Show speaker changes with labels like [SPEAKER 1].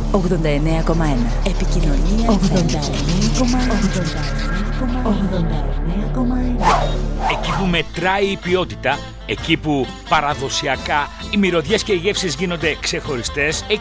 [SPEAKER 1] 89,1. Επικοινωνία 89,1.
[SPEAKER 2] Εκεί που μετράει η ποιότητα, εκεί που παραδοσιακά οι μυρωδιές και οι γεύσεις γίνονται ξεχωριστές,